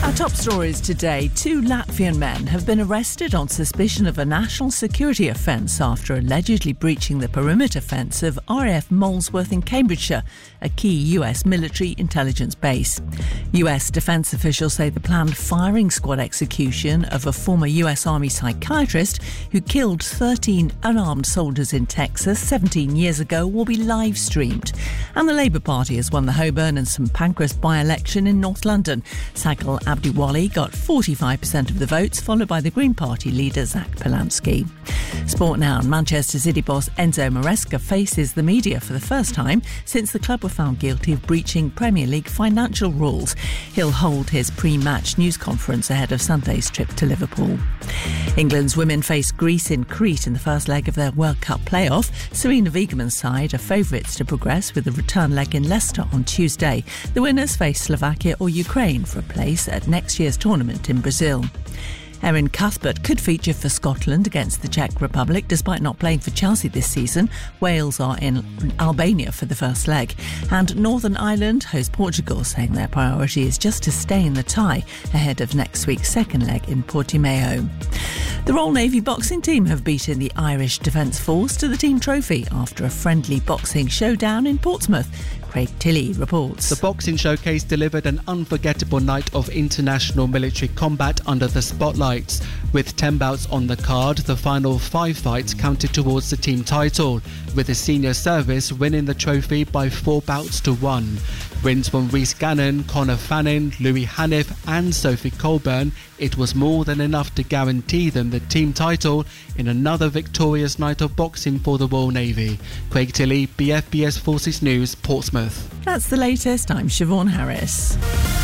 Our top stories today. 2 Latvian men have been arrested on suspicion of a national security offence after allegedly breaching the perimeter fence of RAF Molesworth in Cambridgeshire, a key US military intelligence base. US defence officials say the planned firing squad execution of a former US Army psychiatrist who killed 13 unarmed soldiers in Texas 17 years ago will be live streamed. And the Labour Party has won the Holborn and St Pancras by-election in North London. Sagal Abdiwali got 45% of the votes, followed by the Green Party leader Zach Polanski. Sport now. Manchester City boss Enzo Maresca faces the media for the first time since the club were found guilty of breaching Premier League financial rules. He'll hold his pre-match news conference ahead of Sunday's trip to Liverpool. England's women face Greece in Crete in the first leg of their World Cup playoff. Serena Wiegmann's side are favourites to progress with the return leg in Leicester on Tuesday. The winners face Slovakia or Ukraine for a place at next year's tournament in Brazil. Erin Cuthbert could feature for Scotland against the Czech Republic despite not playing for Chelsea this season. Wales are in Albania for the first leg. And Northern Ireland host Portugal, saying their priority is just to stay in the tie ahead of next week's second leg in Portimao. The Royal Navy boxing team have beaten the Irish Defence Force to the team trophy after a friendly boxing showdown in Portsmouth. Craig Tilley reports. The boxing showcase delivered an unforgettable night of international military combat under the spotlights. With 10 bouts on the card, the final 5 fights counted towards the team title, with the senior service winning the trophy by 4 bouts to 1. Wins from Rhys Gannon, Conor Fannin, Louis Haniff and Sophie Colburn, it was more than enough to guarantee them the team title in another victorious night of boxing for the Royal Navy. Craig Tilley, BFBS Forces News, Portsmouth. That's the latest. I'm Siobhan Harris.